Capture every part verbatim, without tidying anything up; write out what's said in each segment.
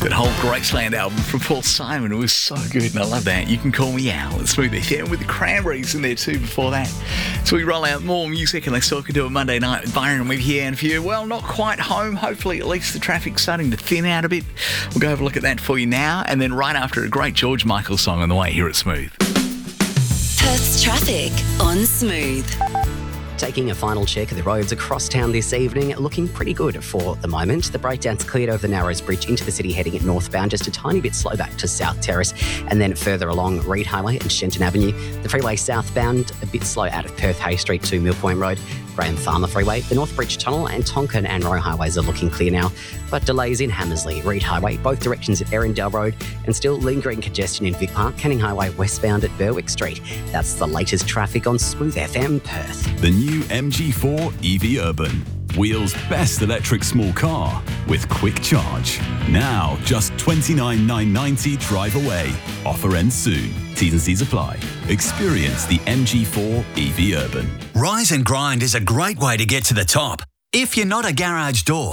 That whole Graceland album from Paul Simon, it was so good, and I love that. You Can Call Me Al, it's Smooth F M with the Cranberries in there too before that. So we roll out more music, and let's talk into a Monday night with Byron with you. And if you're, well, not quite home, hopefully at least the traffic's starting to thin out a bit. We'll go have a look at that for you now, and then right after a great George Michael song on the way here at Smooth. Perth's traffic on Smooth. Taking a final check of the roads across town this evening, looking pretty good for the moment. The breakdown's cleared over the Narrows Bridge into the city heading northbound, just a tiny bit slow back to South Terrace, and then further along Reed Highway and Shenton Avenue. The freeway southbound, a bit slow out of Perth Hay Street to Mill Point Road. Graham Farmer Freeway, the North Bridge Tunnel and Tonkin and Roe Highways are looking clear now, but delays in Hammersley, Reed Highway, both directions at Erindale Road, and still lingering congestion in Vic Park, Canning Highway westbound at Berwick Street. That's the latest traffic on Smooth F M Perth. The new M G four E V Urban. Wheels' best electric small car with quick charge. Now just twenty-nine thousand nine hundred ninety drive away. Offer ends soon. T's and C's apply. Experience the M G four E V Urban. Rise and Grind is a great way to get to the top. If you're not a garage door.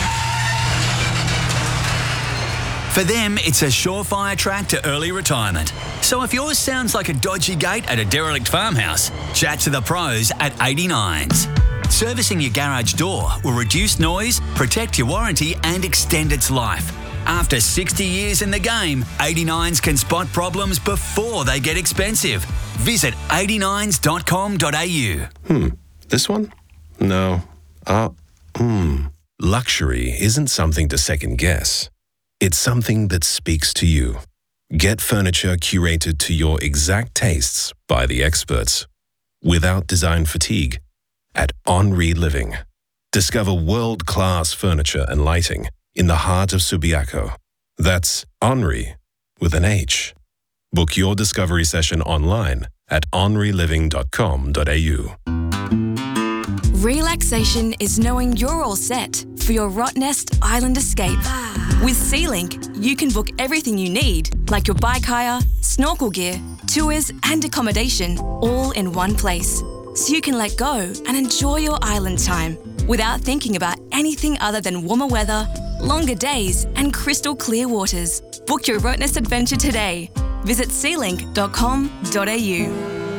For them, it's a surefire track to early retirement. So if yours sounds like a dodgy gate at a derelict farmhouse, chat to the pros at eighty-nines. Servicing your garage door will reduce noise, protect your warranty and extend its life. After sixty years in the game, eighty-nines can spot problems before they get expensive. Visit eighty-nines dot com dot a u. Hmm, this one? No. Uh, hmm. Luxury isn't something to second guess. It's something that speaks to you. Get furniture curated to your exact tastes by the experts, without design fatigue, at Henri Living. Discover world-class furniture and lighting in the heart of Subiaco. That's Henri with an H. Book your discovery session online at henri living dot com dot a u. Relaxation is knowing you're all set for your Rottnest Island escape. With SeaLink, you can book everything you need, like your bike hire, snorkel gear, tours and accommodation, all in one place. So you can let go and enjoy your island time without thinking about anything other than warmer weather, longer days and crystal clear waters. Book your Rottnest adventure today. Visit sea link dot com dot a u.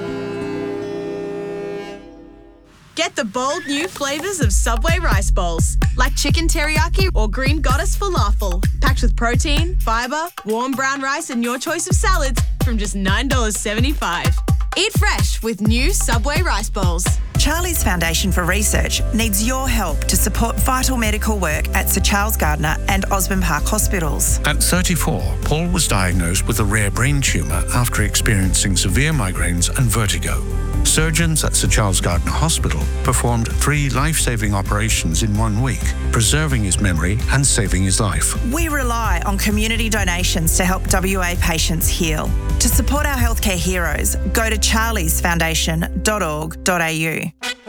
Get the bold new flavours of Subway rice bowls, like chicken teriyaki or green goddess falafel, packed with protein, fibre, warm brown rice and your choice of salads from just nine dollars seventy-five. Eat fresh with new Subway rice bowls. Charlie's Foundation for Research needs your help to support vital medical work at Sir Charles Gardner and Osborne Park hospitals. At thirty-four, Paul was diagnosed with a rare brain tumour after experiencing severe migraines and vertigo. Surgeons at Sir Charles Gardner Hospital performed three life-saving operations in one week, preserving his memory and saving his life. We rely on community donations to help W A patients heal. To support our healthcare heroes, go to charlies foundation dot org dot a u.